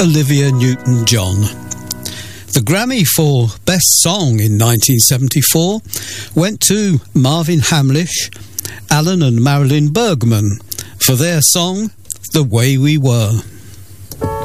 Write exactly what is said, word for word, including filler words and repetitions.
Olivia Newton-John. The Grammy for Best Song in nineteen seventy-four went to Marvin Hamlisch, Alan and Marilyn Bergman for their song The Way We Were.